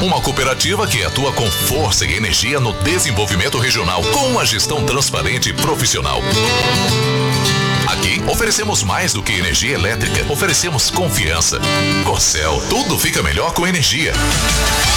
uma cooperativa que atua com força e energia no desenvolvimento regional, com uma gestão transparente e profissional. Aqui oferecemos mais do que energia elétrica, oferecemos confiança. Corcel, tudo fica melhor com energia.